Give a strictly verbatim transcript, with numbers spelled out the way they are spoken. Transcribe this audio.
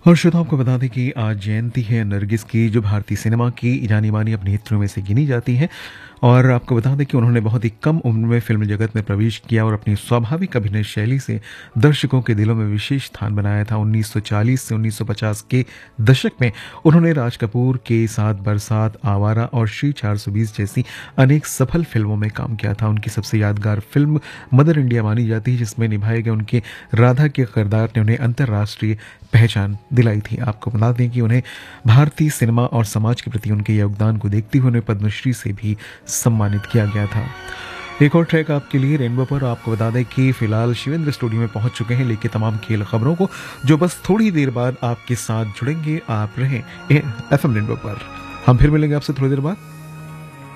और श्रोताओं को बता दें कि आज जयंती है नरगिस की, जो भारतीय सिनेमा की जानी-मानी अभिनेत्रियों में से गिनी जाती हैं। और आपको बता दें कि उन्होंने बहुत ही कम उम्र में फ़िल्म जगत में प्रवेश किया और अपनी स्वाभाविक अभिनय शैली से दर्शकों के दिलों में विशेष स्थान बनाया था। उन्नीस सौ चालीस से उन्नीस सौ पचास के दशक में उन्होंने राज कपूर के साथ बरसात, आवारा और श्री चार सौ बीस जैसी अनेक सफल फ़िल्मों में काम किया था। उनकी सबसे यादगार फ़िल्म मदर इंडिया मानी जाती है, जिसमें निभाए गए उनके राधा के किरदार ने उन्हें अंतर्राष्ट्रीय पहचान दिलाई थी। आपको बता दें कि उन्हें भारतीय सिनेमा और समाज के प्रति उनके योगदान को देखते हुए उन्हें पद्मश्री से भी सम्मानित किया गया था। एक और ट्रैक आपके लिए रेनबो पर। आपको बता दें कि फिलहाल शिवेंद्र स्टूडियो में पहुंच चुके हैं लेके तमाम खेल खबरों को, जो बस थोड़ी देर बाद आपके साथ जुड़ेंगे। आप रहें एफएम रेनबो पर। हम फिर मिलेंगे आपसे थोड़ी देर बाद।